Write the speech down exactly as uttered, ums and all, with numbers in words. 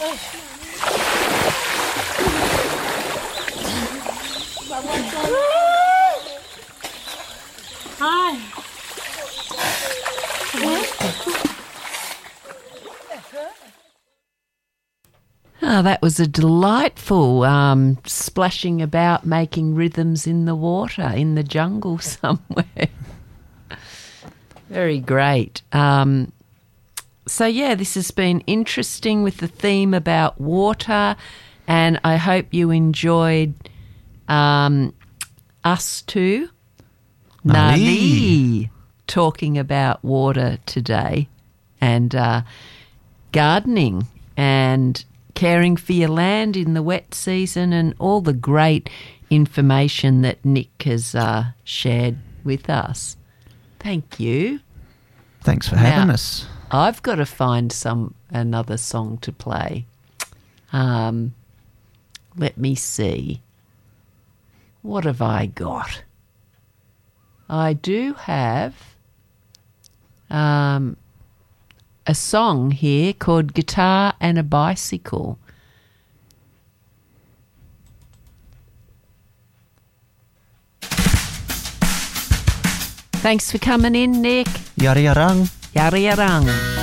Hi. Oh, that was a delightful um, splashing about, making rhythms in the water, in the jungle somewhere. Very great. Um, so, yeah, this has been interesting with the theme about water, and I hope you enjoyed um, us two, Nali, talking about water today and uh, gardening and caring for your land in the wet season and all the great information that Nick has uh, shared with us. Thank you. Thanks for Now, having us. I've got to find some another song to play. Um, let me see. What have I got? I do have um, a song here called Guitar and a Bicycle. Thanks for coming in, Nick. Yari yarang. Yari yarang.